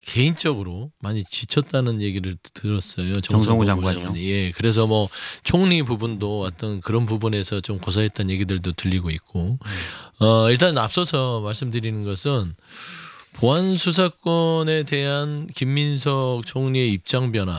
개인적으로 많이 지쳤다는 얘기를 들었어요. 정성호 장관이. 장관이요? 예, 그래서 뭐 총리 부분도 어떤 그런 부분에서 좀 고사했다는 얘기들도 들리고 있고, 일단 앞서서 말씀드리는 것은 보안 수사권에 대한 김민석 총리의 입장 변화